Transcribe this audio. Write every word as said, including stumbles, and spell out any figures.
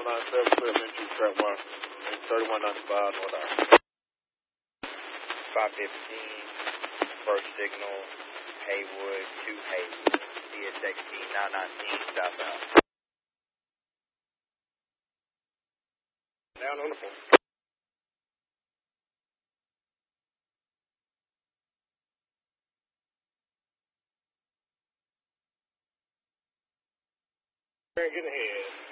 nine seven, clear entry, track one, thirty-one ninety-five, North Island. five fifteen, first signal, Haywood to Haywood, C S X T nine nineteen, southbound. Down on the phone. Getting ahead.